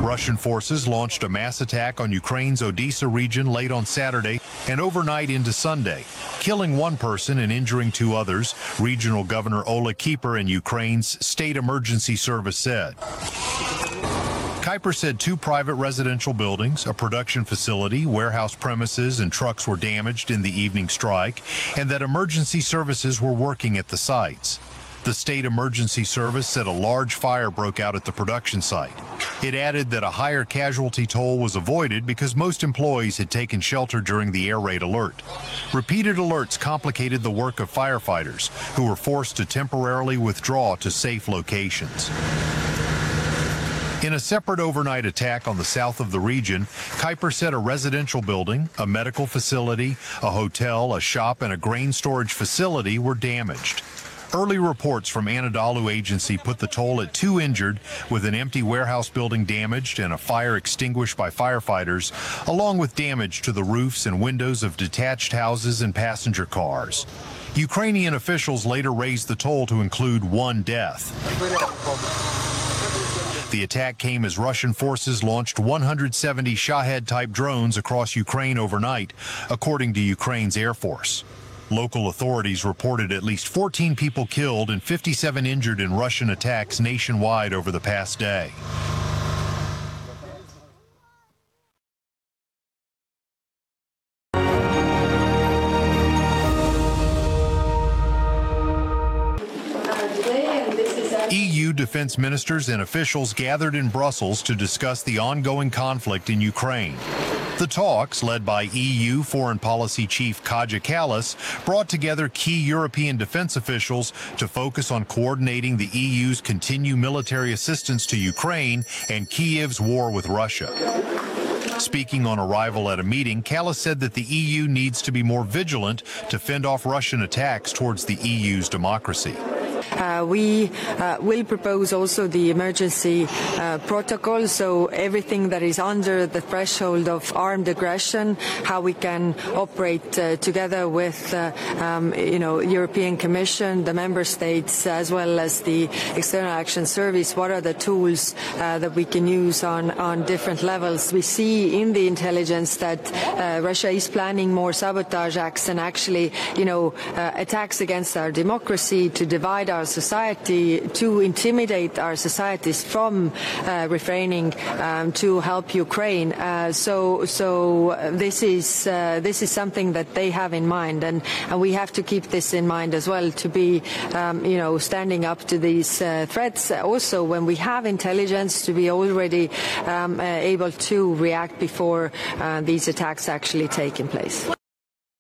Russian forces launched a mass attack on Ukraine's Odessa region late on Saturday and overnight into Sunday, killing one person and injuring two others, Regional Governor Ola Kieper in Ukraine's State Emergency Service said. Kieper said two private residential buildings, a production facility, warehouse premises, and trucks were damaged in the evening strike, and that emergency services were working at the sites. The State Emergency Service said a large fire broke out at the production site. It added that a higher casualty toll was avoided because most employees had taken shelter during the air raid alert. Repeated alerts complicated the work of firefighters, who were forced to temporarily withdraw to safe locations. In a separate overnight attack on the south of the region, Kieper said a residential building, a medical facility, a hotel, a shop, and a grain storage facility were damaged. Early reports from Anadolu Agency put the toll at 2 injured, with an empty warehouse building damaged and a fire extinguished by firefighters, along with damage to the roofs and windows of detached houses and passenger cars. Ukrainian officials later raised the toll to include 1 death. The attack came as Russian forces launched 170 Shahed-type drones across Ukraine overnight, according to Ukraine's Air Force. Local authorities reported at least 14 people killed and 57 injured in Russian attacks nationwide over the past day. EU defense ministers and officials gathered in Brussels to discuss the ongoing conflict in Ukraine. The talks, led by EU Foreign Policy Chief Kaja Kallas, brought together key European defense officials to focus on coordinating the EU's continued military assistance to Ukraine and Kyiv's war with Russia. Speaking on arrival at a meeting, Kallas said that the EU needs to be more vigilant to fend off Russian attacks towards the EU's democracy. We will propose also the emergency protocol, so everything that is under the threshold of armed aggression, how we can operate together with European Commission, the member states, as well as the External Action Service. What are the tools that we can use on different levels? We see in the intelligence that Russia is planning more sabotage acts and actually, attacks against our democracy, to divide our society, to intimidate our societies from refraining to help Ukraine. So this is something that they have in mind, and we have to keep this in mind as well, to be standing up to these threats. Also, when we have intelligence, to be already able to react before these attacks actually taking place.